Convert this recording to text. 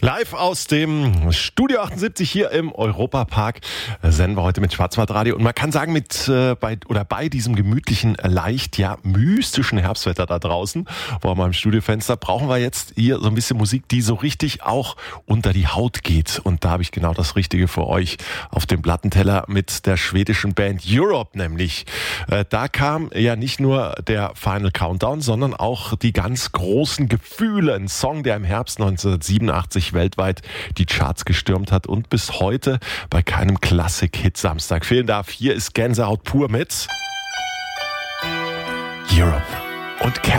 Live aus dem Studio 78 hier im Europapark senden wir heute mit Schwarzwaldradio. Und man kann sagen, bei diesem gemütlichen, leicht, mystischen Herbstwetter da draußen, vor meinem Studiofenster, brauchen wir jetzt hier so ein bisschen Musik, die so richtig auch unter die Haut geht. Und da habe ich genau das Richtige für euch auf dem Plattenteller mit der schwedischen Band Europe nämlich. Da kam ja nicht nur der Final Countdown, sondern auch die ganz großen Gefühle. Ein Song, der im Herbst 1987 weltweit die Charts gestürmt hat und bis heute bei keinem Klassik-Hit Samstag fehlen darf. Hier ist Gänsehaut pur mit Europe und